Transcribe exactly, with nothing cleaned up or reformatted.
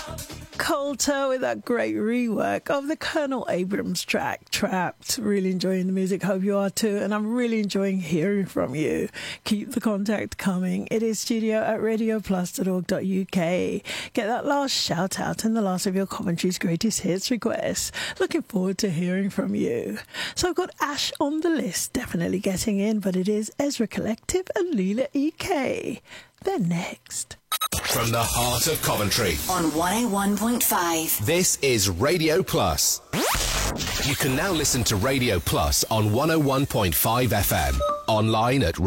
Coulter with that great rework of the Colonel Abrams track, Trapped. Really enjoying the music. Hope you are too. And I'm really enjoying hearing from you. Keep the contact coming. It is studio at radio plus dot org dot U K. Get that last shout out and the last of your commentary's greatest hits requests. Looking forward to hearing from you. So I've got Ash on the list, definitely getting in, but it is Ezra Collective and Leela E K. They're next. From the heart of Coventry on one oh one point five. This is Radio Plus. You can now listen to Radio Plus on one oh one point five F M. Online at